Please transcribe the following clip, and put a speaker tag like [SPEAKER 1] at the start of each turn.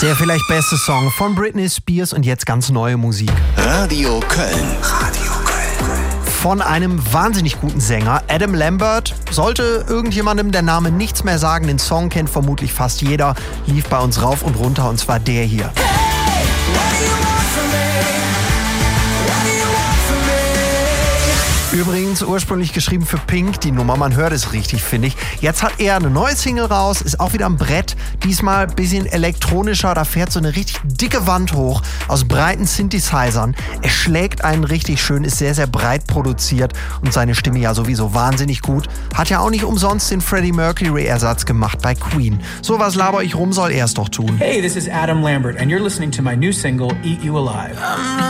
[SPEAKER 1] Der vielleicht beste Song von Britney Spears und jetzt ganz neue Musik.
[SPEAKER 2] Radio Köln.
[SPEAKER 1] Von einem wahnsinnig guten Sänger, Adam Lambert. Sollte irgendjemandem der Name nichts mehr sagen, den Song kennt vermutlich fast jeder, lief bei uns rauf und runter und zwar der hier. Übrigens ursprünglich geschrieben für Pink, die Nummer, man hört es richtig, finde ich. Jetzt hat er eine neue Single raus, ist auch wieder am Brett, diesmal ein bisschen elektronischer, da fährt so eine richtig dicke Wand hoch aus breiten Synthesizern. Er schlägt einen richtig schön, ist sehr, sehr breit produziert und seine Stimme ja sowieso wahnsinnig gut. Hat ja auch nicht umsonst den Freddie Mercury-Ersatz gemacht bei Queen. So was laber ich rum, soll er es doch tun.
[SPEAKER 3] Hey, this is Adam Lambert and you're listening to my new single, Eat You Alive.